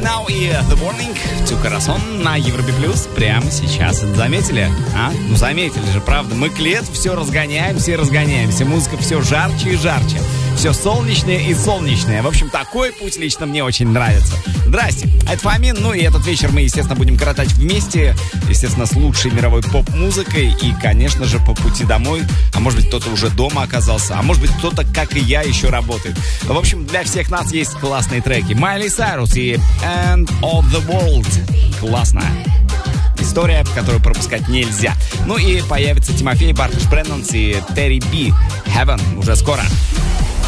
Now и The Warning, Tu Corazon на Европе Плюс прямо сейчас. Заметили? Ну заметили же, правда. Мы к лету все разгоняемся и разгоняемся. Музыка все жарче и жарче. Все солнечное и солнечное. В общем, такой путь лично мне очень нравится. Здрасте, это Фомин. Ну и этот вечер мы, естественно, будем коротать вместе. Естественно, с лучшей мировой поп-музыкой. И, конечно же, по пути домой. А может быть, кто-то уже дома оказался. А может быть, кто-то, как и я, еще работает. В общем, для всех нас есть классные треки. Майли Сайрус и End of the World. Классная история, которую пропускать нельзя. Ну и появится Тимофей Бартош Бреннанс и Терри Би. Heaven уже скоро.